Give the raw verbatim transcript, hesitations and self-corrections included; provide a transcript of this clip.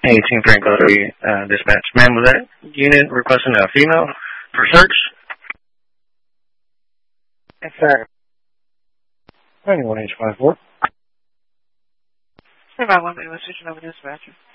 eighteen Franco three, uh, dispatch. Ma'am, was that unit requesting a female for search? Yes, sir. ninety-one H five four. Stand by one minute. We're switching over to dispatcher.